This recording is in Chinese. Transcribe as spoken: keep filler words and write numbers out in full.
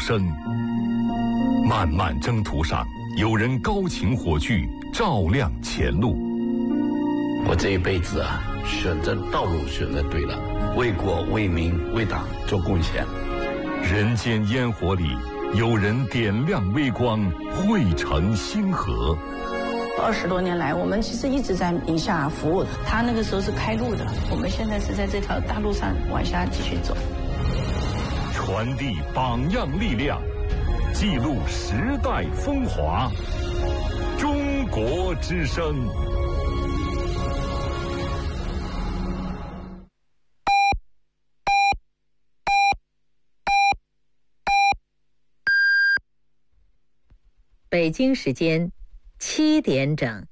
生。漫漫征途上，有人高擎火炬，照亮前路。 我这一辈子啊，选择道路选择对了，为国为民为党做贡献。 人间烟火里，有人点亮微光，汇成星河。 二十多年来，我们其实一直在宁夏服务的。他那个时候是开路的，我们现在是在这条大路上往下继续走。 传递榜样力量，记录时代风华。中国之声。 北京时间七点整。